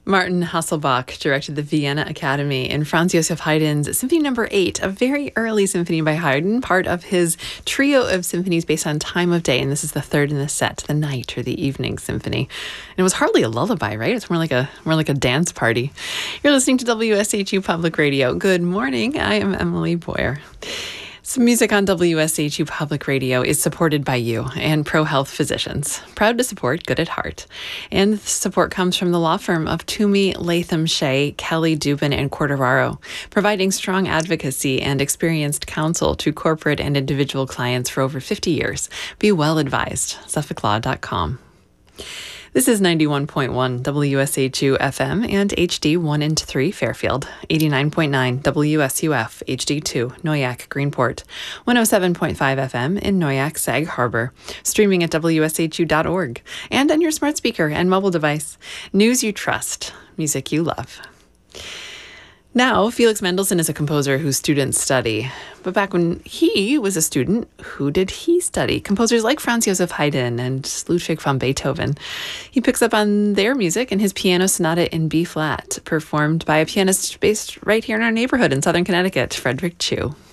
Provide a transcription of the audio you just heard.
Martin Hasselbach directed the Vienna Academy in Franz Josef Haydn's Symphony No. 8, a very early symphony by Haydn, part of his trio of symphonies based on time of day. And this is the third in the set, the night or the evening symphony. And it was hardly a lullaby, right? It's more like a dance party. You're listening to WSHU Public Radio. Good morning. I am Emily Boyer. Some music on WSHU Public Radio is supported by you and ProHealth Physicians. Proud to support Good at Heart. And the support comes from the law firm of Toomey, Latham, Shea, Kelly, Dubin, and Corderaro, providing strong advocacy and experienced counsel to corporate and individual clients for over 50 years. Be well advised. SuffolkLaw.com. This is 91.1 WSHU FM and HD 1 and 3 Fairfield, 89.9 WSUF HD 2 Noyac Greenport, 107.5 FM in Noyac Sag Harbor, streaming at WSHU.org, and on your smart speaker and mobile device. News you trust, music you love. Now, Felix Mendelssohn is a composer whose students study. But back when he was a student, who did he study? Composers like Franz Josef Haydn and Ludwig van Beethoven. He picks up on their music in his piano sonata in B-flat, performed by a pianist based right here in our neighborhood in Southern Connecticut, Frederick Chu.